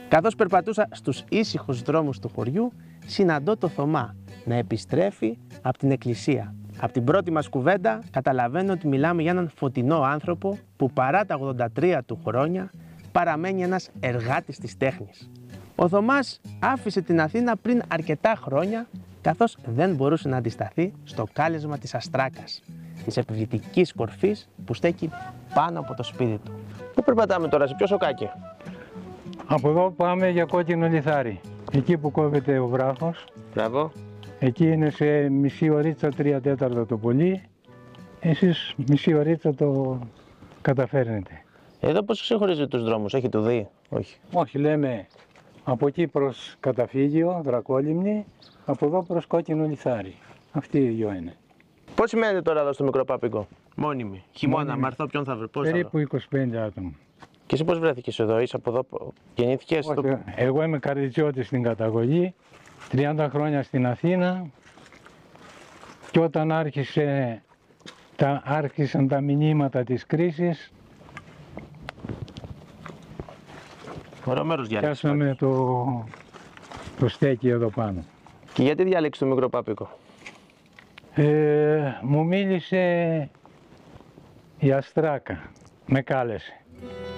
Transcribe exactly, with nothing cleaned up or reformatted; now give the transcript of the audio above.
Καθώς περπατούσα στους ήσυχους δρόμους του χωριού, συναντώ το Θωμά να επιστρέφει από την εκκλησία. Από την πρώτη μας κουβέντα καταλαβαίνω ότι μιλάμε για έναν φωτεινό άνθρωπο που παρά τα ογδόντα τρία του χρόνια παραμένει ένας εργάτης της τέχνης. Ο Θωμάς άφησε την Αθήνα πριν αρκετά χρόνια, καθώς δεν μπορούσε να αντισταθεί στο κάλεσμα της Αστράκας, της επιβλητικής κορφής που στέκει πάνω από το σπίτι του. Πού περπατάμε τώρα, σε ποιο σοκάκι? Από εδώ πάμε για Κόκκινο Λιθάρι. Εκεί που κόβεται ο βράχος. Μπράβο. Εκεί είναι σε μισή ωρίτσα, τρία τέταρτα το πολύ. Εσείς μισή ωρίτσα το καταφέρνετε. Εδώ πώς ξεχωρίζει τους δρόμους, έχει του δει? Όχι. Όχι, λέμε από εκεί προς Καταφύγιο, Δρακόλυμνη, από εδώ προς Κόκκινο Λιθάρι. Αυτή οι δυο είναι. Πώς μένετε τώρα εδώ στο μικρό Πάπικο? Μόνιμη. Χειμώνα, Μόνιμη. Μαρθό, ποιον θα βρει? Πώς Περίπου θα... είκοσι πέντε άτομα. Και εσύ πώς βρέθηκες εδώ, είσαι από εδώ, γεννήθηκες? Όχι, στο... εγώ είμαι Καρδιτσιώτης στην καταγωγή, τριάντα χρόνια στην Αθήνα και όταν άρχισε, τα, άρχισαν τα μηνύματα της κρίσης, Ωραίο μέρος διάλεξες. πιάσαμε το, το στέκι εδώ πάνω. Και γιατί διάλεξες το μικρό Πάπικο? Ε, μου μίλησε η Αστράκα, με κάλεσε.